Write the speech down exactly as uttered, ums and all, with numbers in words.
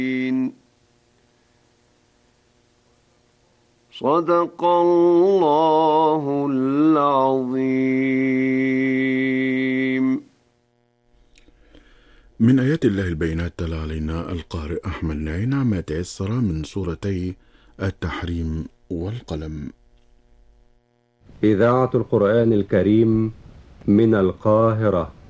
صدق الله العظيم. من آيات الله البينات تلا علينا القارئ أحمد نعيم ما تيسر من سورتي التحريم والقلم. إذاعة القرآن الكريم من القاهرة.